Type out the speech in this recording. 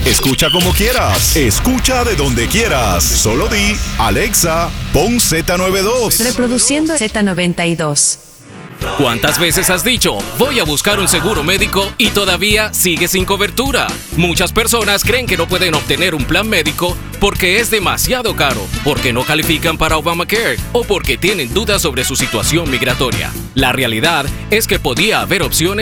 Escucha como quieras. Escucha de donde quieras. Solo di, Alexa, pon Z92. Reproduciendo Z92. ¿Cuántas veces has dicho, voy a buscar un seguro médico y todavía sigue sin cobertura? Muchas personas creen que no pueden obtener un plan médico porque es demasiado caro, porque no califican para Obamacare o porque tienen dudas sobre su situación migratoria. La realidad es que podía haber opciones